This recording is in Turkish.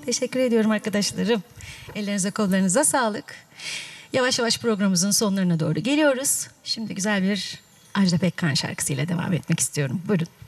Teşekkür ediyorum arkadaşlarım. Ellerinize kollarınıza sağlık. Yavaş yavaş programımızın sonlarına doğru geliyoruz. Şimdi güzel bir Ajda Pekkan şarkısıyla devam etmek istiyorum. Buyurun.